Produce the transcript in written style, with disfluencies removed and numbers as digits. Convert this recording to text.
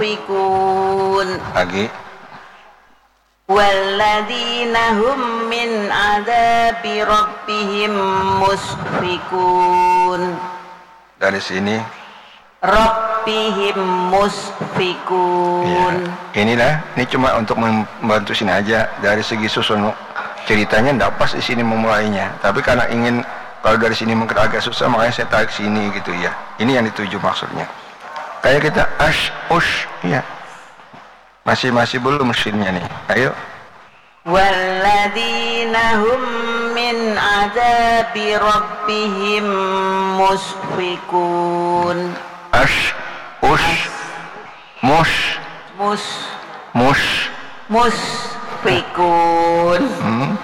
musfikun. Lagi. Walladzina hum min adzabi rabbihim musfikun. Dari sini Rabbihim musfikun. Ya, ini cuma untuk membantu sini aja. Dari segi susun ceritanya tidak pas di sini memulainya. Tapi karena ingin kalau dari sini mungkin agak susah, makanya saya tarik sini gitu ya. Ini yang dituju maksudnya. Kayak kita ush ya. Masih belum mesinnya nih. Ayo. Walladzina hum min adzabi rabbihim musfikun. Musfikun.